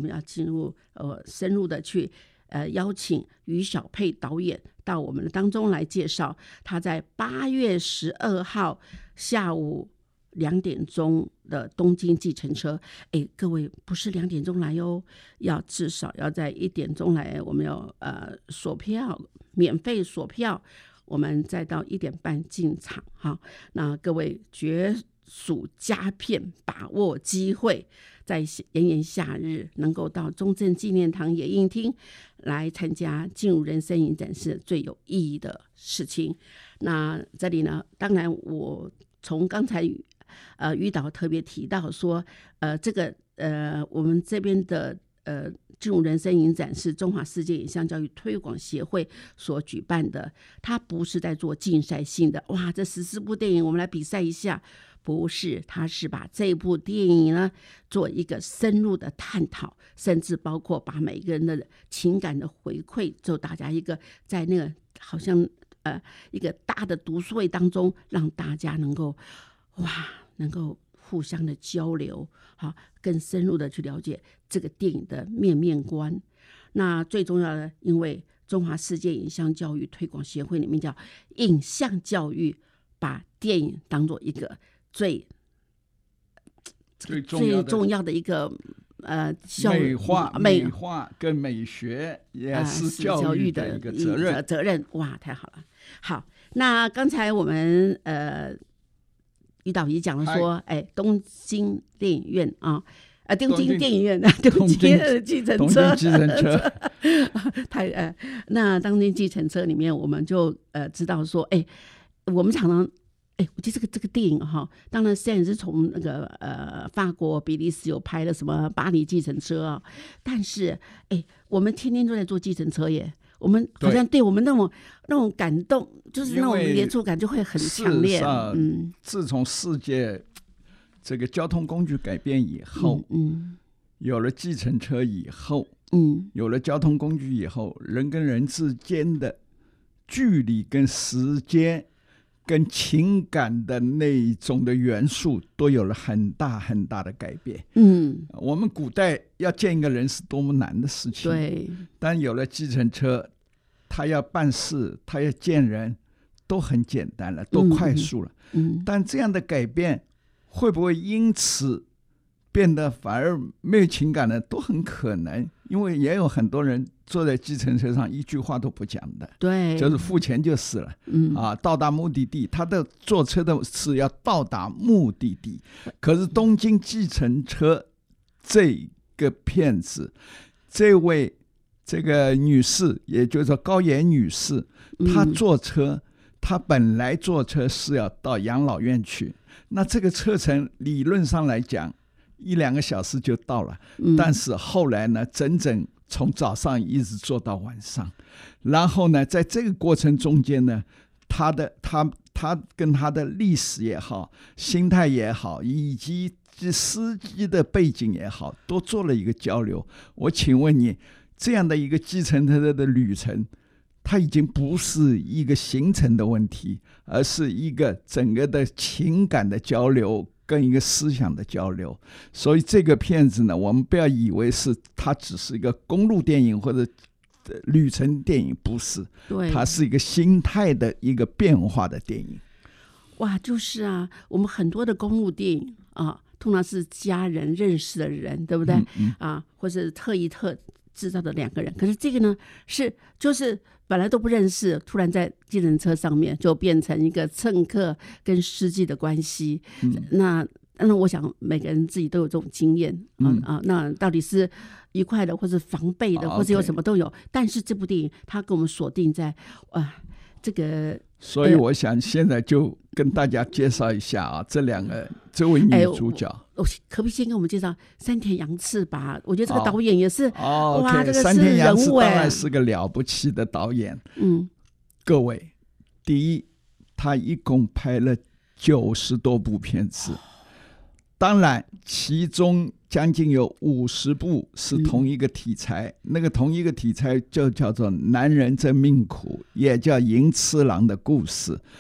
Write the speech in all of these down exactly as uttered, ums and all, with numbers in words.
们要进入呃深入的去呃邀请于小佩导演到我们的当中来介绍他在八月十二号下午两点钟的东京计程车。哎，各位不是两点钟来哦，要至少要在一点钟来，我们要呃锁票，免费锁票，我们再到一点半进场哈。那各位绝暑佳片，把握机会，在炎炎夏日能够到中正纪念堂野映厅来参加进入人生影展是最有意义的事情。那这里呢，当然我从刚才呃于导特别提到说，呃这个呃我们这边的呃进入人生影展是中华世界影像教育推广协会所举办的，它不是在做竞赛性的，哇，这十四部电影我们来比赛一下。不是，他是把这部电影呢做一个深入的探讨，甚至包括把每个人的情感的回馈，就大家一个在那个好像呃一个大的读书会当中，让大家能够哇能够互相的交流，好，更深入的去了解这个电影的面面观。那最重要的，因为中华世界影像教育推广协会里面叫影像教育，把电影当做一个最最重要的最重要的一个呃美化美美化跟美学也是教育的一个责任、 呃、责任。哇，太好了！好，那刚才我们呃于导仪讲了说，哎，东京电影院啊。呃，东京电影院，东京计程车， 东京计程车， 太呃，那东京计程车里面，我们就呃知道说，哎，我们常常。哎，我觉得这个这个电影哈，当然虽然是从那个呃法国比利时有拍的什么巴黎计程车啊，但是哎，我们天天都在坐计程车耶，我们好像对我们那种那种感动，就是那种接触感就会很强烈。 嗯，自从世界这个交通工具改变以后，嗯，嗯有了计程车以后，嗯，有了交通工具以后，人跟人之间的距离跟时间。跟情感的那一种的元素都有了很大很大的改变。嗯，我们古代要见一个人是多么难的事情， 对。 但有了计程车，他要办事，他要见人，都很简单了，都快速了。嗯，嗯但这样的改变会不会因此变得反而没有情感呢？都很可能，因为也有很多人坐在计程车上一句话都不讲的， 对， 就是付钱就是了。嗯啊，到达目的地，他的坐车的是要到达目的地。可是东京计程车这个片子，这位这个女士，也就是说高岩女士，她坐车，她本来坐车是要到养老院去，那这个车程理论上来讲一两个小时就到了，嗯、但是后来呢，整整从早上一直坐到晚上，然后呢，在这个过程中间呢，他的他他跟他的历史也好，心态也好，以及司机的背景也好，都做了一个交流。我请问你，这样的一个计程车的旅程，它已经不是一个行程的问题，而是一个整个的情感的交流跟一个思想的交流。所以这个片子呢，我们不要以为是它只是一个公路电影或者旅程电影，不是， 对， 它是一个心态的一个变化的电影。 哇，就是啊，我们很多的公路电影啊，通常是家人认识的人，对不对？嗯嗯啊，或者特意特制造的两个人，可是这个呢，是就是本来都不认识，突然在计程车上面就变成一个乘客跟司机的关系。嗯、那那我想每个人自己都有这种经验、嗯、啊啊，那到底是愉快的，或是防备的，或是有什么都有。但是这部电影它给我们锁定在啊这个。 所以我想现在就跟大家介绍一下啊，这两个这位女主角。 哎、我, 我可不可以先跟我们介绍山田洋次吧？我觉得这个导演也是， 哦、 哇， okay, 这个是山田洋次人物当然是个了不起的导演。嗯，各位，第一，他一共拍了九十多部片子，当然其中将近有五十部是同一个题材、嗯、那个同一个题材就叫做男人真命苦，也叫银次郎的故事。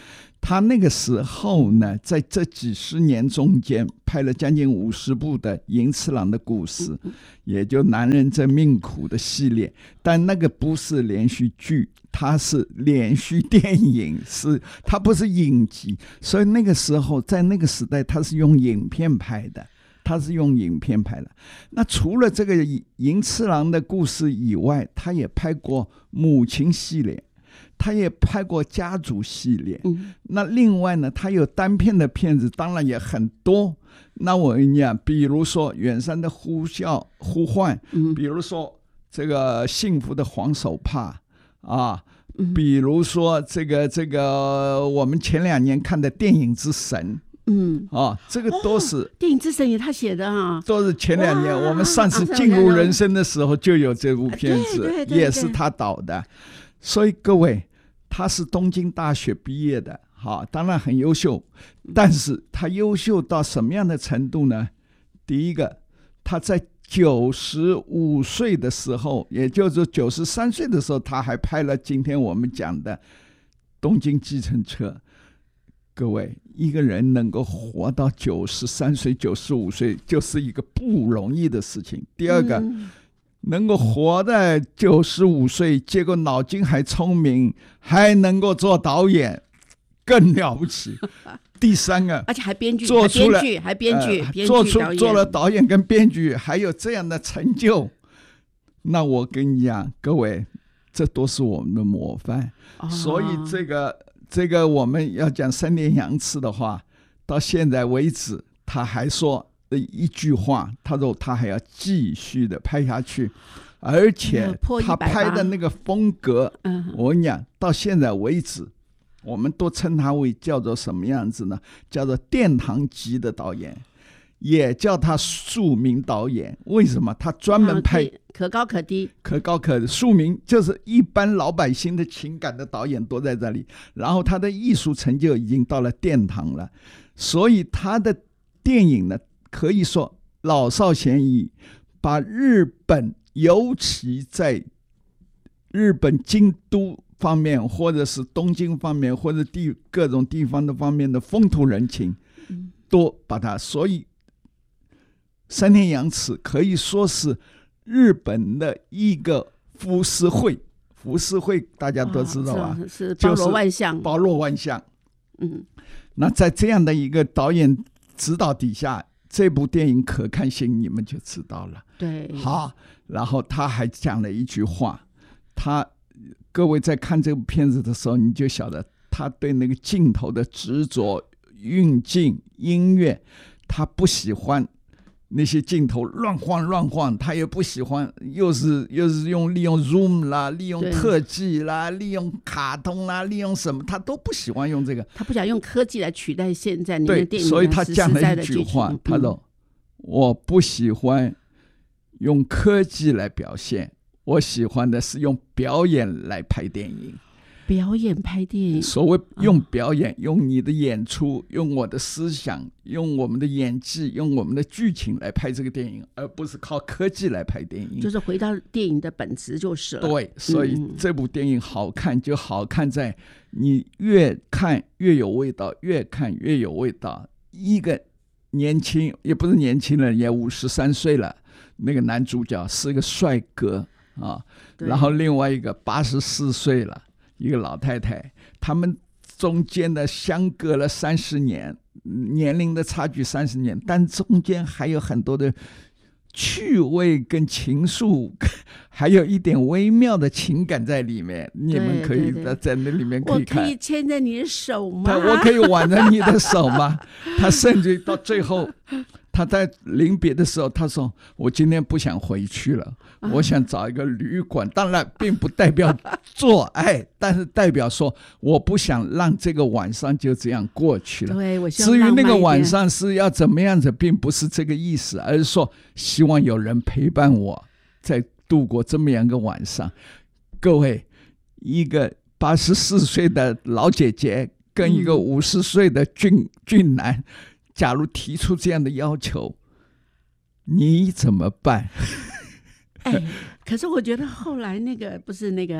他那个时候呢，在这几十年中间拍了将近五十部的银次郎的故事，也就男人真命苦的系列，但那个不是连续剧，它是连续电影，是它不是影集，所以那个时候在那个时代，它是用影片拍的，他是用影片拍的。那除了这个银次郎的故事以外，他也拍过母亲系列，他也拍过家族系列、嗯、那另外呢，他有单片的片子当然也很多。那我跟你讲，比如说远山的呼啸呼唤、嗯、比如说这个幸福的黄手帕啊、嗯、比如说这个这个我们前两年看的电影之神，嗯，哦，这个都是、哦、 电影之神也他写的啊， 都是前两年我们上次进入人生的时候就有这部片子，对对对对，也是他导的。所以各位，他是东京大学毕业的，好，当然很优秀，但是他优秀到什么样的程度呢？第一个，他在九十五岁的时候，也就是九十三岁的时候，他还拍了今天我们讲的《东京计程车》。各位，一个人能够活到九十三岁、九十五岁，就是一个不容易的事情。第二个，嗯、能够活在九十五岁，结果脑筋还聪明，还能够做导演，更了不起。第三个， 而且还编剧， 做出了还编剧，还编剧，呃、编剧做出做了导演跟编剧，还有这样的成就。那我跟你讲，各位，这都是我们的模范。哦、所以这个。这个我们要讲山田洋次的话，到现在为止他还说一句话，他说他还要继续的拍下去，而且他拍的那个风格、嗯、我跟你讲，到现在为止我们都称他为叫做什么样子呢？叫做殿堂级的导演，也叫他庶民导演。为什么？他专门拍、嗯、 可高可低， 可高可低，庶民就是一般老百姓的情感的导演都在这里，然后他的艺术成就已经到了殿堂了，所以他的电影呢，可以说老少咸宜，把日本，尤其在日本京都方面，或者是东京方面，或者地各种地方的方面的风土人情，都把它，所以山田洋次可以说是日本的一个浮世绘，浮世绘大家都知道吧？ 哦、是, 是包罗万象， 包罗万象。嗯，那在这样的一个导演指导底下，这部电影可看性你们就知道了。 对， 好，然后他还讲了一句话，他各位在看这部片子的时候，你就晓得他对那个镜头的执着、运镜、音乐，他不喜欢那些镜头乱晃乱晃，他也不喜欢，又是又是用利用 zoom 啦，利用特技啦，利用卡通啦，利用什么，他都不喜欢用这个。 他不想用科技来取代现在你的电影， 所以他讲了一句话，嗯、他说：“我不喜欢用科技来表现，我喜欢的是用表演来拍电影。” 表演拍电影， 所谓用表演、哦、用你的演出，用我的思想，用我们的演技，用我们的剧情来拍这个电影，而不是靠科技来拍电影， 就是回到电影的本质就是了。 对，所以这部电影好看就好看在你越看越有味道，越看越有味道。一个年轻也不是年轻人，也五十三岁了，那个男主角是个帅哥啊，然后另外一个八十四岁了，一个老太太，他们中间的相隔了三十年，年龄的差距三十年，但中间还有很多的趣味跟情愫，还有一点微妙的情感在里面。你们可以在那里面可以看。 我可以牵着你的手吗？ 我可以挽着你的手吗？他甚至到最后，他在临别的时候，他说：“我今天不想回去了，我想找一个旅馆。”当然，并不代表做爱，但是代表说我不想让这个晚上就这样过去了。 对，我至于那个晚上是要怎么样子，并不是这个意思，而是说希望有人陪伴我，在度过这么样一个晚上。各位，一个八十四岁的老姐姐跟一个五十岁的俊、嗯、俊男。假如提出这样的要求，你怎么办？ 哎，可是我觉得后来那个不是那个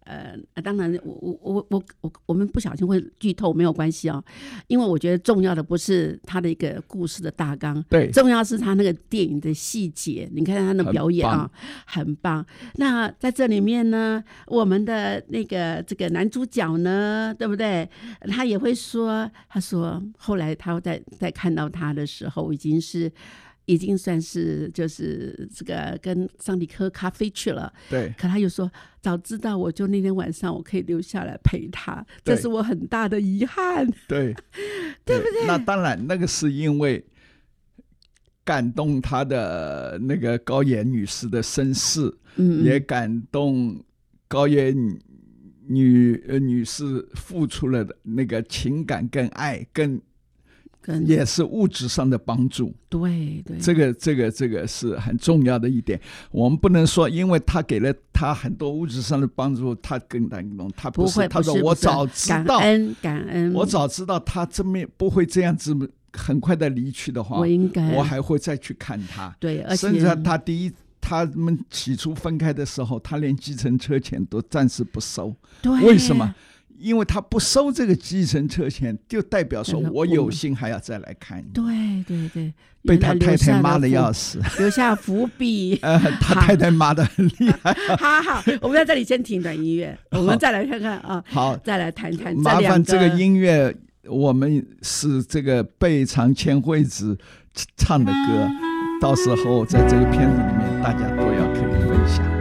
呃，当然我我我我我我们不小心会剧透没有关系哦，因为我觉得重要的不是他的一个故事的大纲， 对， 重要是他那个电影的细节。你看他的表演啊，很棒。那在这里面呢，我们的那个这个男主角呢，对不对？他也会说，他说后来他在在看到他的时候，已经是。已经算是就是这个跟上帝喝咖啡去了， 对。 可他又说，早知道我就那天晚上我可以留下来陪他，这是我很大的遗憾。 对， 对不对？ 那当然，那个是因为感动他的那个高野女士的身世，嗯，也感动高野女呃女士付出了的那个情感跟爱跟。也是物质上的帮助， 对对， 这个这个这个是很重要的一点。我们不能说，因为他给了他很多物质上的帮助，他更感动。他不是， 不会他说我早知道， 感恩感恩， 我早知道他这么不会这样子很快的离去的话， 我应该， 我还会再去看他。 对，而且甚至他第一。他们起初分开的时候，他连计程车钱都暂时不收。 对， 为什么？因为他不收这个计程车钱，就代表说我有心还要再来看你。 对对对， 被他太太骂的要死， 留下伏笔。 呃，他太太骂的很厉害。 好好，我们在这里先停段音乐，我们再来看看啊。 好， 再来谈谈。 麻烦这个音乐，我们是这个备长千惠子唱的歌，到时候在这个片子里面，大家都要可以。